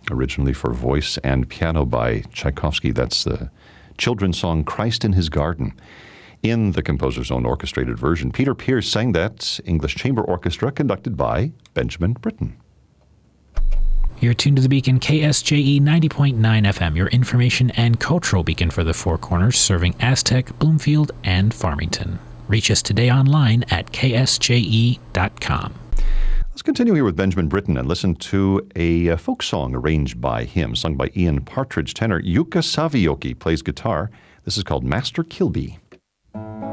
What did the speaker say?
originally for voice and piano by Tchaikovsky. That's the children's song Christ in His Garden. In the composer's own orchestrated version, Peter Pierce sang that English Chamber Orchestra conducted by Benjamin Britten. You're tuned to the Beacon, KSJE 90.9 FM, your information and cultural beacon for the Four Corners, serving Aztec, Bloomfield, and Farmington. Reach us today online at ksje.com. Let's continue here with Benjamin Britten and listen to a folk song arranged by him, sung by Ian Partridge. Tenor Jukka Savioki plays guitar. This is called Master Kilby.